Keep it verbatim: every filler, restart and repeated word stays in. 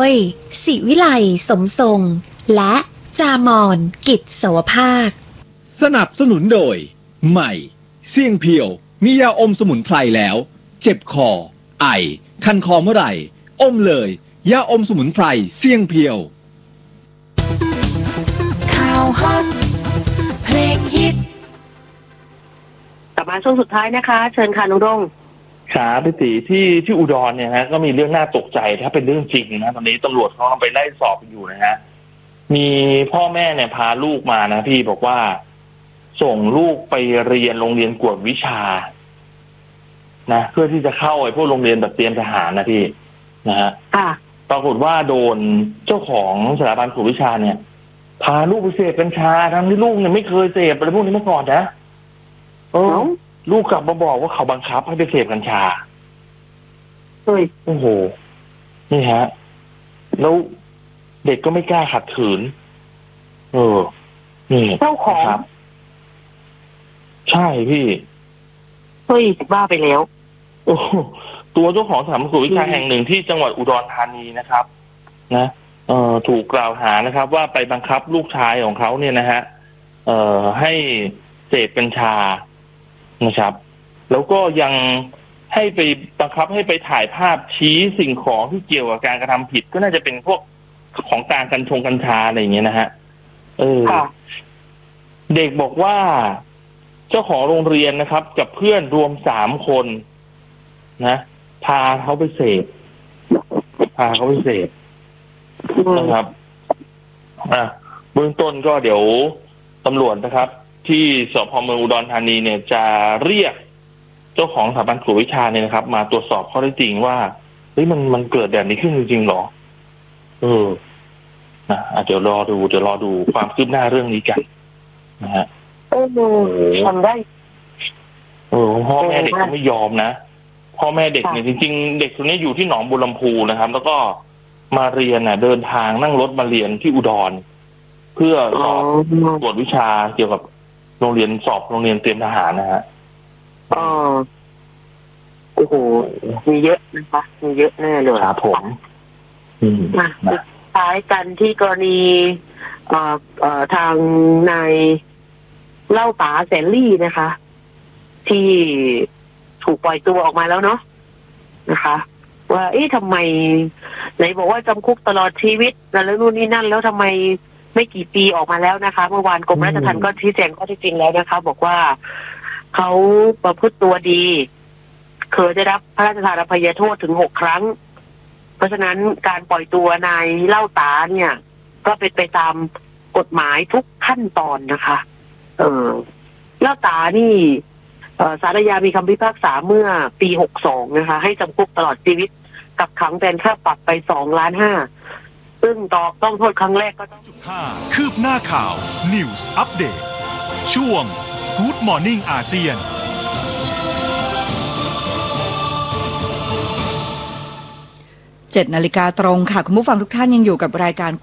ยศิวิไลสมทรงและจามอนกิจสวภาคสนับสนุนโดยใหม่เสี่ยงเพียวมียาอมสมุนไพรแล้วเจ็บคอไอคันคอเมื่อไหร่อมเลยยาอมสมุนไพรเสี่ยงเพียวข่าวฮอตเพลงฮิตกลับมาช่วงสุดท้ายนะคะเชิญค่ะนุรงค์ครับพี่ตีที่ที่อุดรเนี่ยฮะก็มีเรื่องน่าตกใจถ้าเป็นเรื่องจริงนะตอนนี้ตำรวจเขากำลังไปไล่สอบอยู่นะฮะมีพ่อแม่เนี่ยพาลูกมานะพี่บอกว่าส่งลูกไปเรียนโรงเรียนกวดวิชานะเพื่อที่จะเข้าไอ้พวกโรงเรียนแบบเตรียมทหารนะพี่นะฮะปรากฏว่าโดนเจ้าของสถาบันกวดวิชาเนี่ยพาลูกไปเสพกัญชาทั้งที่ลูกเนี่ยไม่เคยเสพอะไรพวกนี้มาก่อนนะเออลูกกลับมาบอกว่าเขาบังคับให้ไปเสพกัญชาเฮ้ยโอ้โหนี่ฮะแล้วเด็กก็ไม่กล้าขัดขืนเออนี่เจ้าของครับใช่พี่เฮ้ยบ้าไปแล้วโอ้ตัวเจ้าของสถาบันกวดวิชาแห่งหนึ่งที่จังหวัดอุดรธานีนะครับนะเอ่อถูกกล่าวหานะครับว่าไปบังคับลูกชายของเขาเนี่ยนะฮะเอ่อให้เสพกัญชานะครับแล้วก็ยังให้ไปบังคับให้ไปถ่ายภาพชี้สิ่งของที่เกี่ยวกับการกระทำผิดก็น่าจะเป็นพวกของกลางกัญชงกัญชาอะไรอย่างเงี้ยนะฮะเออเด็กบอกว่าเจ้าของโรงเรียนนะครับกับเพื่อนรวมสามคนนะพาเขาไปเสพพาเขาไปเสพนะครับอ่ะเบื้องต้นก็เดี๋ยวตำรวจนะครับที่สพเมืองอุดรธานีเนี่ยจะเรียกเจ้าของสถาบันกวดวิชาเนี่ยนะครับมาตรวจสอบข้อเท็จจริงว่าเฮ้ยมันมันเกิดแบบนี้ขึ้นจริงๆหรอเออนะเดี๋ยวรอดูเดี๋ยวรอดูความคืบหน้าเรื่องนี้กันนะฮะโอ้โหทำได้เออพ่อแม่เด็กก็ไม่ยอมนะพ่อแม่เด็กเนี่ยจริงๆเด็กคนนี้อยู่ที่หนองบัวลำพูนะครับแล้วก็มาเรียนน่ะเดินทางนั่งรถมาเรียนที่อุดรเพื่อสอบกวดวิชาเกี่ยวกับโรงเรียนสอบโรงเรียนเตรียมทหารนะฮะอ๋อโอ้โหมีเยอะนะคะมีเยอะแน่เลยครับผมมาสุดท้ายกันที่กรณีเอ่อเอ่อทางนายเล่าป๋าแสนลี่นะคะที่ถูกปล่อยตัวออกมาแล้วเนาะนะคะว่าเอ๊ะทำไมไหนบอกว่าจำคุกตลอดชีวิตแล้วนู่นนี่นั่นแล้วทำไมไม่กี่ปีออกมาแล้วนะคะเมื่อวานกรมราชทัณฑ์ก็ชี้แจงข้อเท็จจริงแล้วนะคะบอกว่าเขาประพฤติตัวดีเคยได้รับพระราชทานอภัยโทษถึงหกครั้งเพราะฉะนั้นการปล่อยตัวนายเล่าตาเนี่ยก็เป็นไปตามกฎหมายทุกขั้นตอนนะคะเออเล่าตานี่ศาลฎีกามีคำพิพากษาเมื่อปีหกสองนะคะให้จำคุกตลอดชีวิตกับขังแทนค่าปรับไปสองล้านห้าซึ่งต่อต้องโทษครั้งแรกก็ต้องจุดห้าคืบหน้าข่าว News Update ช่วง Good Morning อาเซียนเจ็ดนาฬิกาตรงค่ะคุณผู้ฟังทุกท่านยังอยู่กับรายการ